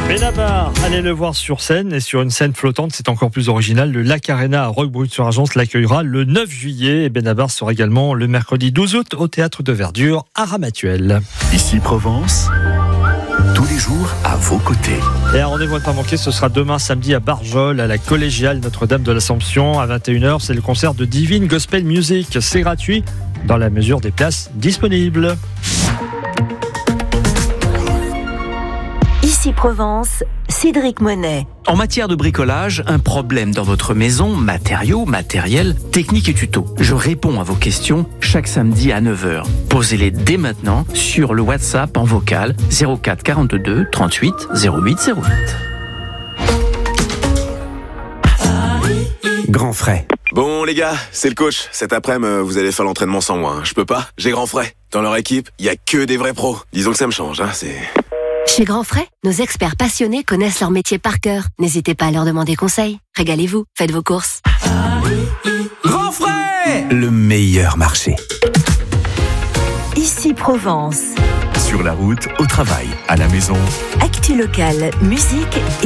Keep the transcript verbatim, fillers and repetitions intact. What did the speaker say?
Benabar, allez le voir sur scène, et sur une scène flottante, c'est encore plus original. Le Lac Arena à Roquebrune-sur-Argence l'accueillera le neuf juillet. Et Benabar sera également le mercredi douze août au Théâtre de Verdure à Ramatuelle. Ici Provence, tous les jours à vos côtés. Et un rendez-vous à ne pas manquer, ce sera demain samedi à Barjol, à la collégiale Notre-Dame de l'Assomption, à vingt et une heures. C'est le concert de Divine Gospel Music. C'est gratuit dans la mesure des places disponibles. Ici Provence, Cédric Monet. En matière de bricolage, un problème dans votre maison, matériaux, matériel, technique et tuto. Je réponds à vos questions chaque samedi à neuf heures. Posez-les dès maintenant sur le WhatsApp en vocal zéro quatre quarante-deux trente-huit zéro huit zéro huit. Grand frais. Bon les gars, c'est le coach. Cet après-midi, vous allez faire l'entraînement sans moi. Hein. Je peux pas, j'ai grand frais. Dans leur équipe, il y a que des vrais pros. Disons que ça me change, hein, c'est... Chez Grand Frais, nos experts passionnés connaissent leur métier par cœur. N'hésitez pas à leur demander conseil. Régalez-vous, faites vos courses. Grand frais, le meilleur marché. Ici Provence. Sur la route, au travail, à la maison. Actu locale, musique et